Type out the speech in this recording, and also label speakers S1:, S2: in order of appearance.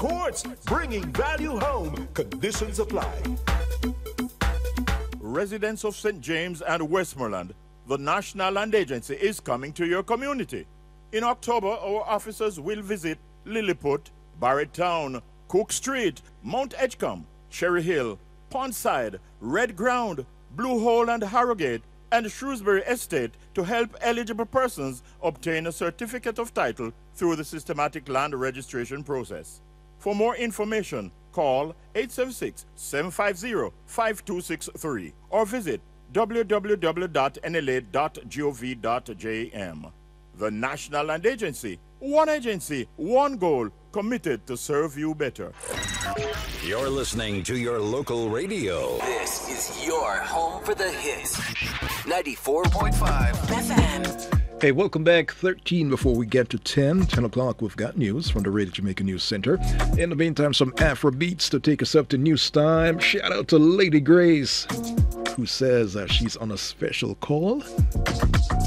S1: Courts, bringing value home. Conditions apply.
S2: Residents of St. James and Westmoreland, the National Land Agency is coming to your community. In October, our officers will visit Lilliput, Barrett Town, Cook Street, Mount Edgecombe, Cherry Hill, Pondside, Red Ground, Blue Hole and Harrogate, and Shrewsbury Estate to help eligible persons obtain a certificate of title through the systematic land registration process. For more information, call 876-750-5263 or visit www.nla.gov.jm. The National Land Agency, one goal, committed to serve you better.
S3: You're listening to your local radio.
S4: This is your home for the hits. 94.5 FM.
S5: Hey, welcome back. 13 before we get to 10 o'clock, we've got news from the Radio Jamaica News Center. In the meantime, some Afro beats to take us up to news time. Shout out to Lady Grace, who says she's on a special call.